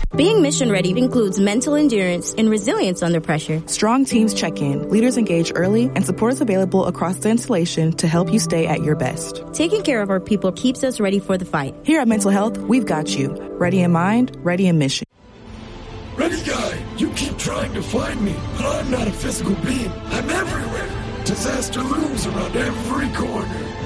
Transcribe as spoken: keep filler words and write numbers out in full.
Being mission ready includes mental endurance and resilience under pressure. Strong teams check in, leaders engage early, and support is available across the installation to help you stay at your best. Taking care of our people keeps us ready for the fight. Here at Mental Health, we've got you. Ready in mind, ready in mission. Ready guy, you keep trying to find me, but I'm not a physical being. I'm everywhere. Disaster looms around every corner.